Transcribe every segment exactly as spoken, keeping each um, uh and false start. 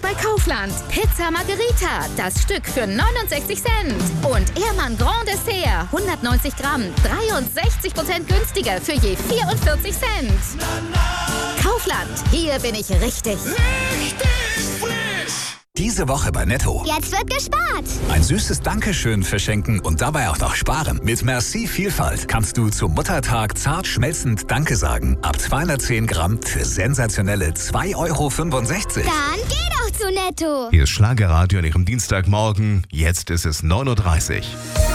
bei Kaufland. Pizza Margherita, das Stück für neunundsechzig Cent. Und Ehrmann Grand Dessert, hundertneunzig Gramm, dreiundsechzig Prozent günstiger für je vierundvierzig Cent. Kaufland, hier bin ich richtig. Richtig frisch! Diese Woche bei Netto. Jetzt wird gespart. Ein süßes Dankeschön verschenken und dabei auch noch sparen. Mit Merci Vielfalt kannst du zum Muttertag zart schmelzend Danke sagen. Ab zweihundertzehn Gramm für sensationelle zwei Euro fünfundsechzig. Dann geh doch zu Netto. Hier ist Schlagerradio an Ihrem Dienstagmorgen. Jetzt ist es neun Uhr dreißig.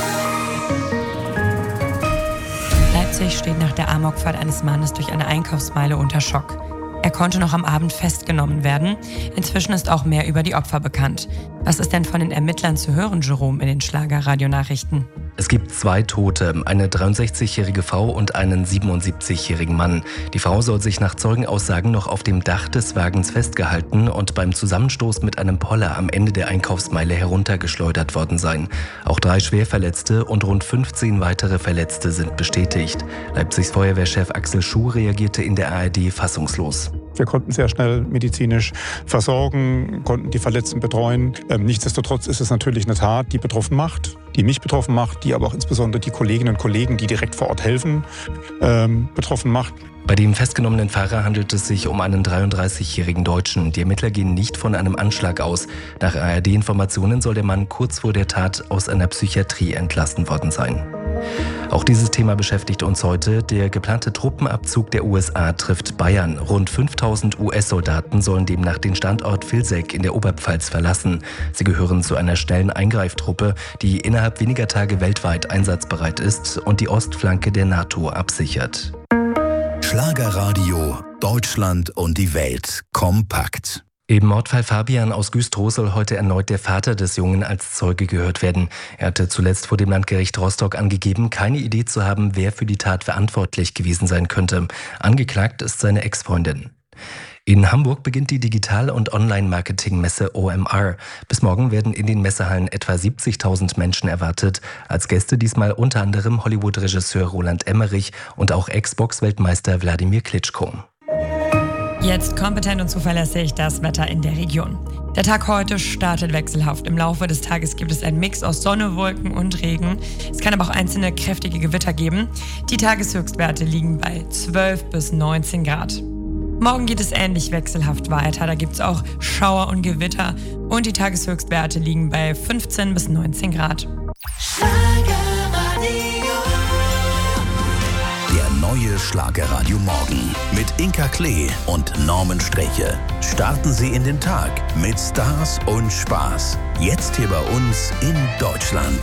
Leipzig steht nach der Amokfahrt eines Mannes durch eine Einkaufsmeile unter Schock. Er konnte noch am Abend festgenommen werden. Inzwischen ist auch mehr über die Opfer bekannt. Was ist denn von den Ermittlern zu hören, Jerome, in den Schlager-Radio-Nachrichten? Es gibt zwei Tote, eine dreiundsechzigjährige Frau und einen siebenundsiebzigjährigen Mann. Die Frau soll sich nach Zeugenaussagen noch auf dem Dach des Wagens festgehalten und beim Zusammenstoß mit einem Poller am Ende der Einkaufsmeile heruntergeschleudert worden sein. Auch drei Schwerverletzte und rund fünfzehn weitere Verletzte sind bestätigt. Leipzigs Feuerwehrchef Axel Schuh reagierte in der A R D fassungslos. Wir konnten sehr schnell medizinisch versorgen, konnten die Verletzten betreuen. Ähm, nichtsdestotrotz ist es natürlich eine Tat, die betroffen macht, die mich betroffen macht, die aber auch insbesondere die Kolleginnen und Kollegen, die direkt vor Ort helfen, ähm, betroffen macht. Bei dem festgenommenen Fahrer handelt es sich um einen dreiunddreißigjährigen Deutschen. Die Ermittler gehen nicht von einem Anschlag aus. Nach A R D-Informationen soll der Mann kurz vor der Tat aus einer Psychiatrie entlassen worden sein. Auch dieses Thema beschäftigt uns heute. Der geplante Truppenabzug der U S A trifft Bayern. Rund fünftausend U S-Soldaten sollen demnach den Standort Vilseck in der Oberpfalz verlassen. Sie gehören zu einer schnellen Eingreiftruppe, die innerhalb weniger Tage weltweit einsatzbereit ist und die Ostflanke der NATO absichert. Schlagerradio, Deutschland und die Welt kompakt. Im Mordfall Fabian aus Güstrow soll heute erneut der Vater des Jungen als Zeuge gehört werden. Er hatte zuletzt vor dem Landgericht Rostock angegeben, keine Idee zu haben, wer für die Tat verantwortlich gewesen sein könnte. Angeklagt ist seine Ex-Freundin. In Hamburg beginnt die Digital- und Online-Marketing-Messe O M R. Bis morgen werden in den Messehallen etwa siebzigtausend Menschen erwartet. Als Gäste diesmal unter anderem Hollywood-Regisseur Roland Emmerich und auch Xbox-Weltmeister Wladimir Klitschko. Jetzt kompetent und zuverlässig das Wetter in der Region. Der Tag heute startet wechselhaft. Im Laufe des Tages gibt es einen Mix aus Sonne, Wolken und Regen. Es kann aber auch einzelne kräftige Gewitter geben. Die Tageshöchstwerte liegen bei zwölf bis neunzehn Grad. Morgen geht es ähnlich wechselhaft weiter. Da gibt es auch Schauer und Gewitter. Und die Tageshöchstwerte liegen bei fünfzehn bis neunzehn Grad. Neue Schlagerradio Morgen mit Inka Klee und Norman Streche. Starten Sie in den Tag mit Stars und Spaß. Jetzt hier bei uns in Deutschland.